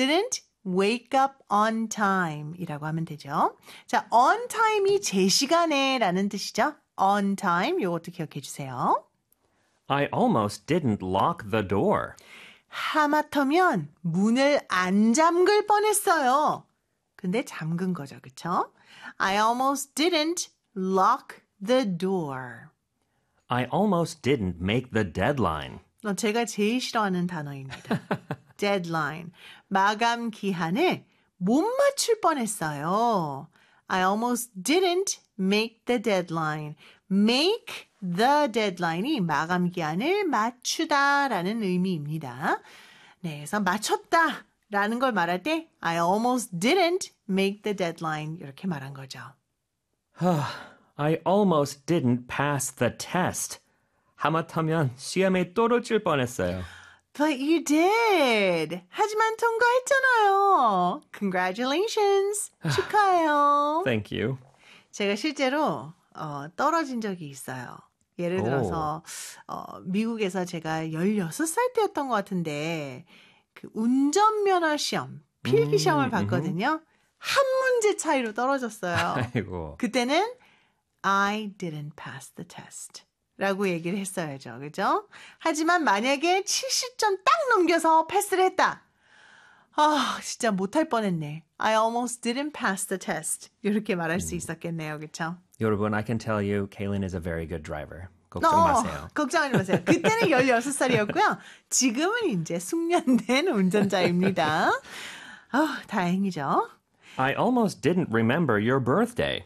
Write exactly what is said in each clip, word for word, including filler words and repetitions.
didn't wake up on time 이라고 하면 되죠. 자, on time이 제 시간에 라는 뜻이죠. on time, 요것도 기억해 주세요. I almost didn't lock the door. 하마터면 문을 안 잠글 뻔했어요. 근데 잠근 거죠, 그쵸? I almost didn't lock the door. I almost didn't make the deadline. 어, 제가 제일 싫어하는 단어입니다. deadline. 마감 기한을 못 맞출 뻔했어요. I almost didn't make the deadline. make the deadline이 마감 기한을 맞추다라는 의미입니다. 네, 그래서 맞췄다라는 걸 말할 때 I almost didn't make the deadline 이렇게 말한 거죠. I almost didn't pass the test. 하마터면 시험에 떨어질 뻔했어요. But you did. 하지만 통과했잖아요. Congratulations. 축하해요. Thank you. 제가 실제로 어, 떨어진 적이 있어요. 예를 들어서 어, 미국에서 제가 열여섯 살 때였던 것 같은데 그 운전면허 시험, 필기 시험을 음, 봤거든요. 한 문제 차이로 떨어졌어요. 아이고. 그때는 I didn't pass the test. 라고 얘기를 했어야죠. 그죠? 하지만 만약에 칠십 점 딱 넘겨서 패스를 했다. 아, 진짜 못할 뻔했네. I almost didn't pass the test. 이렇게 말할 수 있었겠네요. 그렇죠? 여러분, I can tell you, Kaylin is a very good driver. 걱정 어, 마세요. 걱정하지 마세요. 그때는 열여섯 살이었고요. 지금은 이제 숙련된 운전자입니다. 아, 다행이죠. I almost didn't remember your birthday.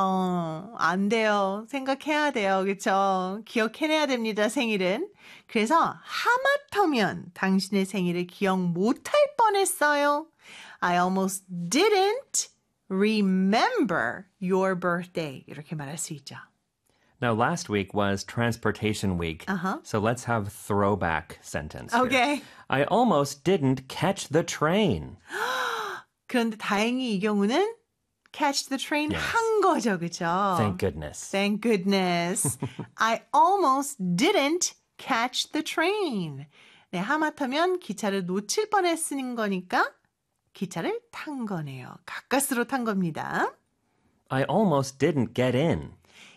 어, 안 돼요. 생각해야 돼요. 그렇죠? 기억해내야 됩니다. 생일은. 그래서 하마터면 당신의 생일을 기억 못할 뻔했어요. I almost didn't remember your birthday. 이렇게 말할 수 있죠. Now, last week was transportation week. Uh-huh. So let's have throwback sentence. here. Okay. I almost didn't catch the train. 그런데 다행히 이 경우는 catch the train Yes. 한 거죠. 그렇죠? Thank goodness. Thank goodness. I almost didn't catch the train. 네, 하마터면 기차를 놓칠 뻔했는 거니까 기차를 탄 거네요. 가까스로 탄 겁니다. I almost didn't get in.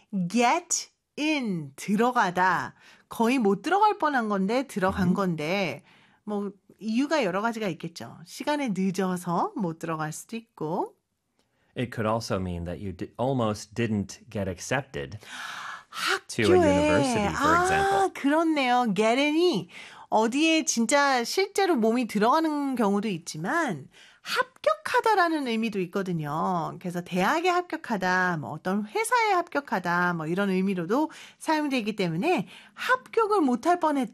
get in, 들어가다. 거의 못 들어갈 뻔한 건데 들어간 건데 뭐 이유가 여러 가지가 있겠죠. 시간에 늦어서 못 들어갈 수도 있고 It could also mean that you di- almost didn't get accepted to a 학교에 university, for 아, example. 그렇네요. get in이 어디에 진짜 실제로 몸이 들어가는 경우도 있지만 합격하다라는 의미도 있거든요. 그래서 대학에 합격하다, 뭐 어떤 회사에 합격하다, 뭐 이런 의미로도 사용되기 때문에 합격을 못할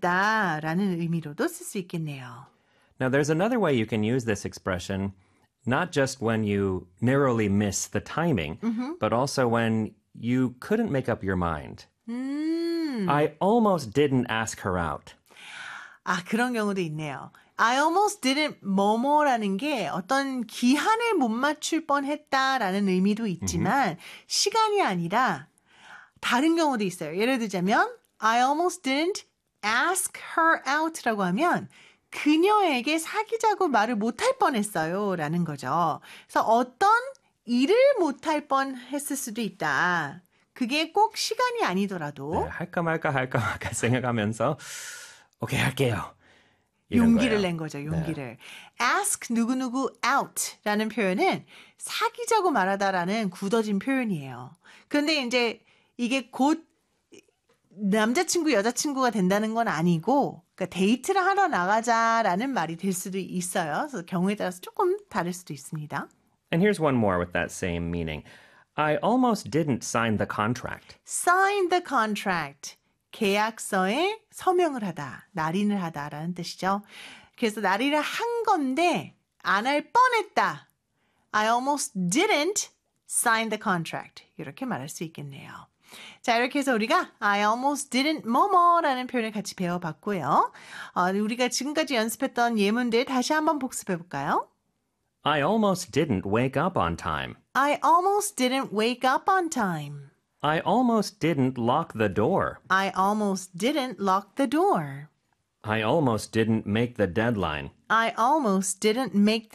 뻔했다라는 의미로도 쓸 수 있겠네요. Now, there's another way you can use this expression, not just when you narrowly miss the timing, but also when you couldn't make up your mind. 음. I almost didn't ask her out. 아, 그런 경우도 있네요. I almost didn't 뭐뭐라는 게 어떤 기한을 못 맞출 뻔했다라는 의미도 있지만 mm-hmm. 시간이 아니라 다른 경우도 있어요. 예를 들자면 I almost didn't ask her out라고 하면 그녀에게 사귀자고 말을 못할 뻔했어요 라는 거죠. 그래서 어떤 일을 못할 뻔했을 수도 있다. 그게 꼭 시간이 아니더라도 네, 할까 말까 할까 말까 생각하면서 오케이 할게요. 용기를 거예요. 낸 거죠. 용기를. 네. ask 누구누구 out라는 표현은 사귀자고 말하다라는 굳어진 표현이에요. 그런데 이제 이게 곧 남자친구 여자친구가 된다는 건 아니고 그러니까 데이트를 하러 나가자라는 말이 될 수도 있어요. 그래서 경우에 따라서 조금 다를 수도 있습니다. And here's one more with that same meaning. I almost didn't sign the contract. sign the contract. 계약서에 서명을 하다, 날인을 하다라는 뜻이죠. 그래서 날인을 한 건데 안 할 뻔했다. I almost didn't sign the contract. 이렇게 말할 수 있겠네요. 자, 이렇게 해서 우리가 I almost didn't 뭐뭐라는 표현을 같이 배워봤고요. 어, 우리가 지금까지 연습했던 예문들 다시 한번 복습해볼까요? I almost didn't wake up on time. I almost didn't wake up on time. I almost didn't lock the door. I almost didn't lock the door. I almost didn't make the deadline. I almost didn't make